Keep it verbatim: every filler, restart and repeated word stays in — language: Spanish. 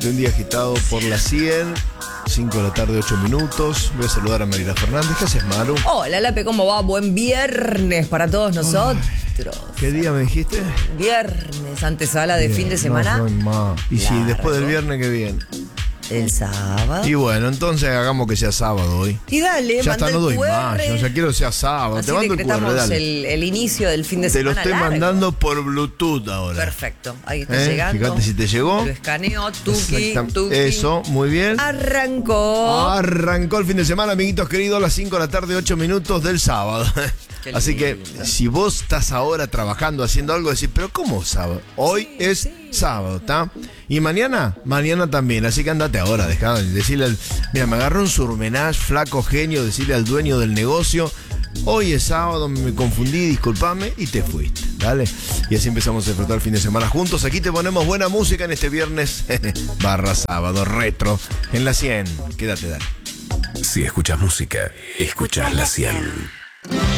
de un día agitado por la cien, cinco de la tarde, ocho minutos. Voy a saludar a Marina Fernández. ¿Qué haces, Maru? Hola, Lape, ¿cómo va? Buen viernes para todos nosotros. Ay, ¿qué día me dijiste? Viernes, antesala de Bien, fin de semana. No, no, no. Y sí, Largo. después del viernes que viene. El sábado. Y bueno, entonces hagamos que sea sábado hoy. Y dale, Ya manda está, no el doy Q R. más. Yo ya quiero que sea sábado. Así Te mando el Q R, decretamos dale. el, el inicio del fin de Te lo semana estoy largo. mandando por Bluetooth ahora. Perfecto, ahí está ¿Eh? llegando. Fíjate si te llegó. Lo escaneo, tuki, Exactam- tuki. Eso, muy bien. Arrancó. Arrancó el fin de semana, amiguitos queridos, a las cinco de la tarde, ocho minutos del sábado. Qué Así que lindo. si vos estás ahora trabajando, haciendo algo, decís, pero ¿cómo sábado? Hoy es sábado, ¿está? Y mañana, mañana también. Así que andate ahora, dejá, decirle al... Mira, me agarró un surmenage, flaco genio, decirle al dueño del negocio, hoy es sábado, me confundí, disculpame, y te fuiste, ¿dale? Y así empezamos a disfrutar el fin de semana juntos. Aquí te ponemos buena música en este viernes barra sábado retro en la cien. Quédate, dale. Si escuchas música, escuchas la cien.